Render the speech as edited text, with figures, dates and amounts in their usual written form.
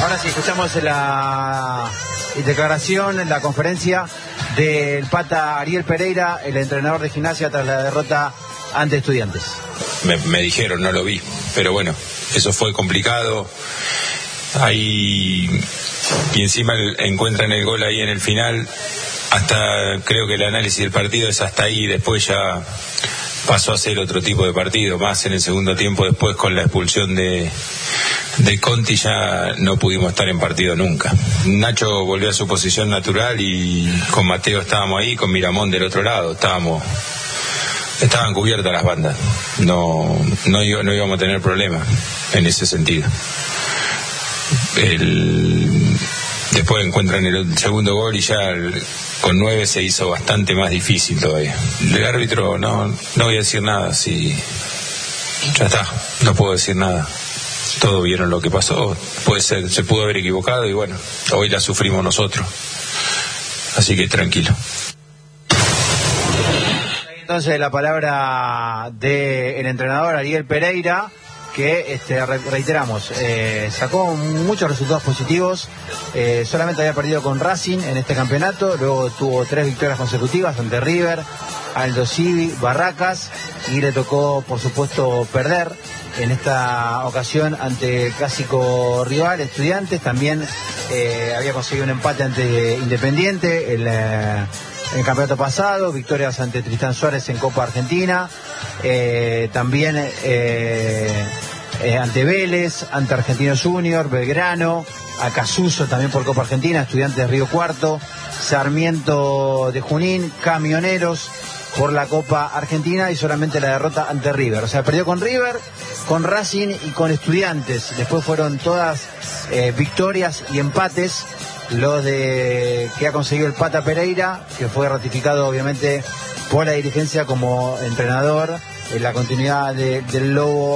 Ahora sí, escuchamos la declaración, la conferencia del Pata Ariel Pereira, el entrenador de Gimnasia, tras la derrota ante Estudiantes. Me dijeron, no lo vi, pero bueno, eso fue complicado. Ahí, y encima encuentran el gol ahí en el final. Hasta creo que el análisis del partido es hasta ahí, después ya pasó a ser otro tipo de partido, más en el segundo tiempo. Después, con la expulsión de Conti, ya no pudimos estar en partido nunca. Nacho volvió a su posición natural y con Mateo estábamos ahí, con Miramón del otro lado, estaban cubiertas las bandas, no íbamos a tener problemas en ese sentido. Después encuentran el segundo gol y ya con 9 se hizo bastante más difícil todavía. El árbitro, no voy a decir nada, si ya está, no puedo decir nada. Todos vieron lo que pasó, puede ser, se pudo haber equivocado y bueno, hoy la sufrimos nosotros, así que tranquilo. Entonces la palabra del entrenador Ariel Pereira, que reiteramos, sacó muchos resultados positivos. Solamente había perdido con Racing en este campeonato, luego tuvo 3 victorias consecutivas ante River, Aldo Civi, Barracas, y le tocó por supuesto perder en esta ocasión ante el clásico rival Estudiantes. También había conseguido un empate ante Independiente en el campeonato pasado, victorias ante Tristán Suárez en Copa Argentina, también ante Vélez, ante Argentinos Junior, Belgrano, Acasuso también por Copa Argentina, Estudiantes de Río Cuarto, Sarmiento de Junín, Camioneros por la Copa Argentina, y solamente la derrota ante River. O sea, perdió con River, con Racing y con Estudiantes. Después fueron todas victorias y empates los que ha conseguido el Pata Pereira, que fue ratificado obviamente por la dirigencia como entrenador en la continuidad del Lobo